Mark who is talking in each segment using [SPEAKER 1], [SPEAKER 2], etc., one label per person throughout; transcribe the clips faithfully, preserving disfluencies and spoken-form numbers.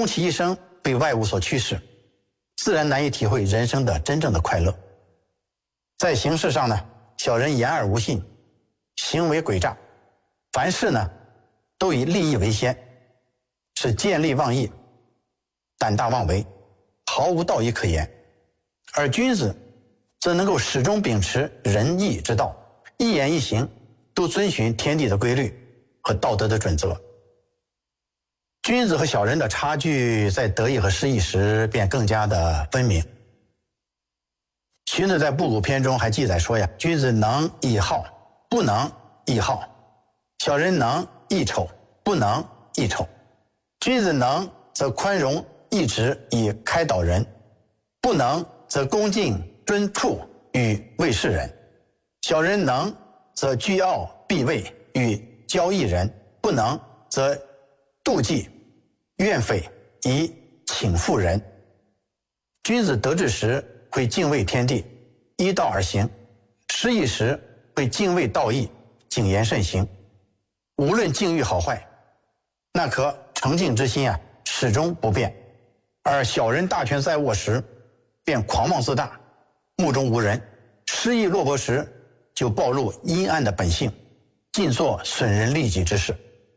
[SPEAKER 1] 终其一生被外物所驱使，自然难以体会人生的真正的快乐。在形式上呢，小人言而无信，行为诡诈，凡事呢都以利益为先，是见利忘义，胆大妄为，毫无道义可言。而君子则能够始终秉持仁义之道，一言一行都遵循天地的规律和道德的准则。君子和小人的差距在得意和失意时便更加的分明。荀子在《布谷篇》中还记载说呀，君子能易好，不能易好；小人能易丑，不能易丑。君子能则宽容义直以开导人，不能则恭敬敦促与为世人；小人能则居傲避畏与交易人，不能则妒忌怨诽以请妇人。君子得志时会敬畏天地，依道而行；失意时会敬畏道义，谨言慎行。无论境遇好坏，那颗诚敬之心啊，始终不变。而小人大权在握时，便狂妄自大，目中无人；失意落魄时，就暴露阴暗的本性，尽做损人利己之事。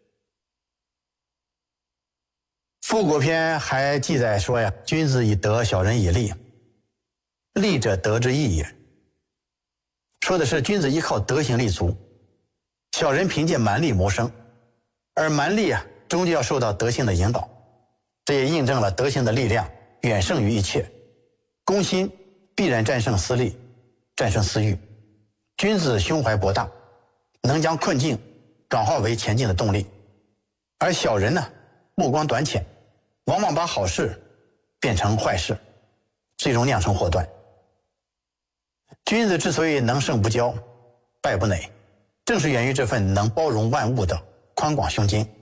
[SPEAKER 1] 复国篇还记载说呀，君子以德，小人以利，利者德之义也。说的是君子依靠德行立足，小人凭借蛮力谋生，而蛮力啊，终究要受到德行的引导。这也印证了德行的力量远胜于一切，公心必然战胜私利，战胜私欲。君子胸怀博大，能将困境转化为前进的动力，而小人呢，目光短浅，往往把好事变成坏事，最终酿成祸端。君子之所以能胜不骄，败不馁，正是源于这份能包容万物的宽广胸襟。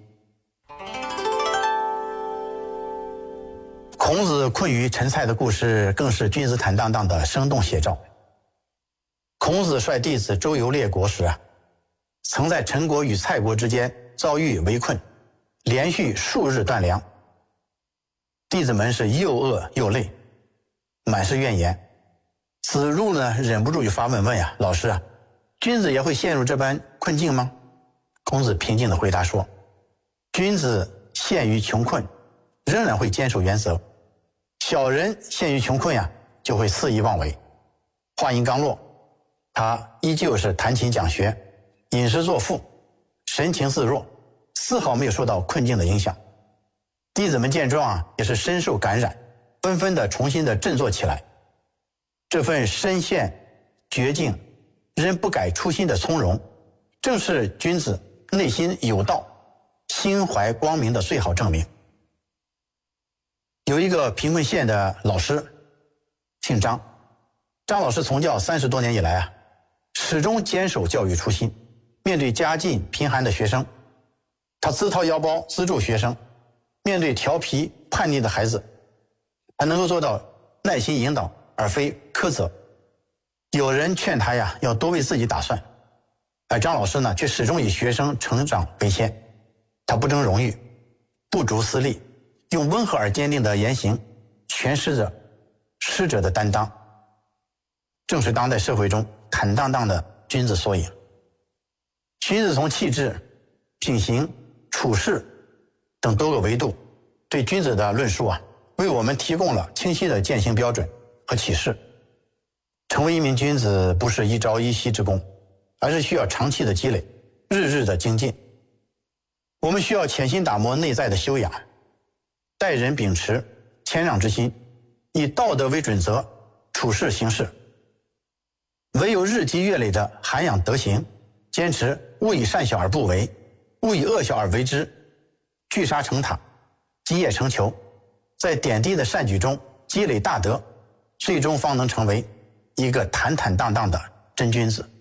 [SPEAKER 1] 孔子困于陈蔡的故事，更是君子坦荡荡的生动写照。孔子率弟子周游列国时啊，曾在陈国与蔡国之间遭遇围困，连续数日断粮。弟子们是又饿又累，满是怨言。子路呢，忍不住就发问问呀，老师啊，君子也会陷入这般困境吗？孔子平静地回答说，君子陷于穷困，仍然会坚守原则；小人陷于穷困呀，就会肆意妄为。话音刚落，他依旧是弹琴讲学，饮食作赋，神情自若，丝毫没有受到困境的影响。弟子们见状啊，也是深受感染，纷纷的重新的振作起来。这份身陷绝境仍不改初心的从容，正是君子内心有道，心怀光明的最好证明。有一个贫困县的老师，姓张，张老师从教三十多年以来啊，始终坚守教育初心。面对家境贫寒的学生，他自掏腰包资助学生；面对调皮叛逆的孩子，他能够做到耐心引导而非苛责。有人劝他呀，要多为自己打算，而张老师呢，却始终以学生成长为先。他不争荣誉，不逐私利，用温和而坚定的言行诠释着师者的担当，正是当代社会中坦荡荡的君子缩影。荀子从气质、品行、处事等多个维度对君子的论述啊，为我们提供了清晰的践行标准和启示。成为一名君子不是一朝一夕之功，而是需要长期的积累，日日的精进。我们需要潜心打磨内在的修养，待人秉持谦让之心，以道德为准则处事行事。唯有日积月累的涵养德行，坚持勿以善小而不为，勿以恶小而为之，聚沙成塔，积业成裘，在点滴的善举中积累大德，最终方能成为一个坦坦荡荡的真君子。